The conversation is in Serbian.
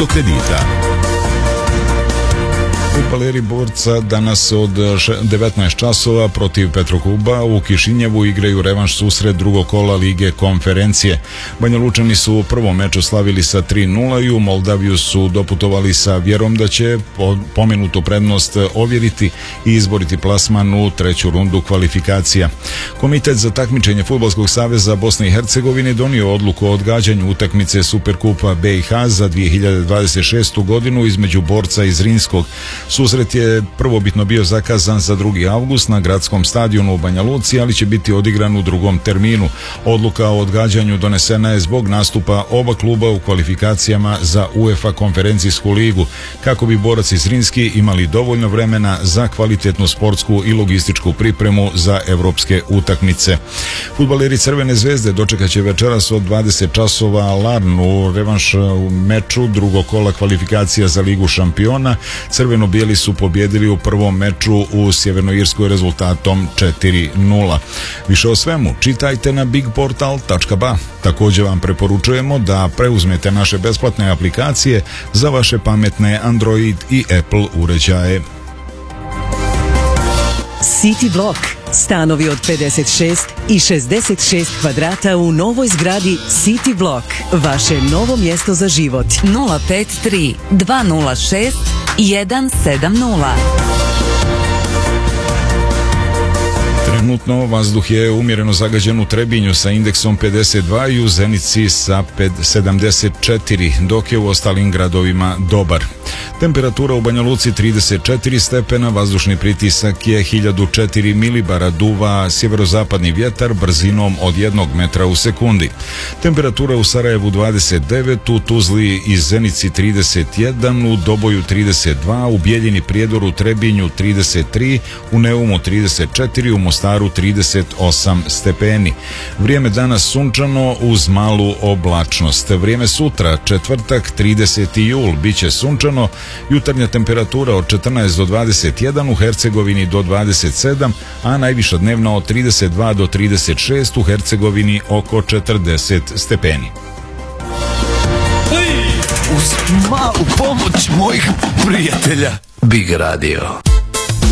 kredita. Fudbaleri Borca danas od 19 časova protiv Petrokluba u Kišinjevu igraju revanš susret drugog kola Lige konferencije. Banjalučani su u prvom meču slavili sa 3:0 i u Moldaviju su doputovali sa vjerom da će pomenutu prednost ovjeriti i izboriti plasman u treću rundu kvalifikacija. Komitet za takmičenje Fudbalskog saveza Bosne i Hercegovine donio odluku o odgađanju utakmice Superkupa BiH za 2026. godinu između Borca i Zrinskog. Susret je prvobitno bio zakazan za 2. avgust na gradskom stadionu u Banja Luci, ali će biti odigran u drugom terminu. Odluka o odgađanju donesena je zbog nastupa oba kluba u kvalifikacijama za UEFA konferencijsku ligu, kako bi Borac i Zrinski imali dovoljno vremena za kvalitetnu sportsku i logističku pripremu za evropske utakmice. Fudbaleri Crvene zvezde dočekat će večeras od 20 časova Larn u revanš meču drugog kola kvalifikacija za Ligu šampiona. Crveno-bijeli su pobjedili u prvom meču u Sjevernoj Irskoj rezultatom 4:0. Više o svemu čitajte na bigportal.ba. Također vam preporučujemo da preuzmete naše besplatne aplikacije za vaše pametne Android i Apple uređaje. City Block. Stanovi od 56 i 66 kvadrata u novoj zgradi City Block. Vaše novo mjesto za život. 053 206 170. Trenutno vazduh je umjereno zagađen u Trebinju sa indeksom 52 i u Zenici sa 74, dok je u ostalim gradovima dobar. Temperatura u Banja Luci 34 stepena, vazdušni pritisak je 1004 milibara, duva sjeverozapadni vjetar brzinom od 1 metra u sekundi. Temperatura u Sarajevu 29, u Tuzli i Zenici 31, u Doboju 32, u Bijeljini, Prijedoru, Trebinju 33, u Neumu 34, u Mostaru 38 stepeni. Vrijeme danas sunčano uz malu oblačnost. Vrijeme sutra, četvrtak 30. jul, bit će sunčano, jutarnja temperatura od 14 do 21, u Hercegovini do 27, a najviša dnevna od 32 do 36, u Hercegovini oko 40 stepeni. Uz malu pomoć mojih prijatelja Big Radio.